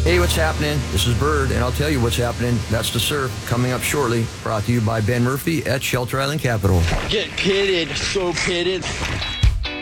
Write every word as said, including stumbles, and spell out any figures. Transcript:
Hey, what's happening? This is Bird, and I'll tell you what's happening. That's the surf coming up shortly. Brought to you by Ben Murphy at Shelter Island Capital. Get pitted, so pitted.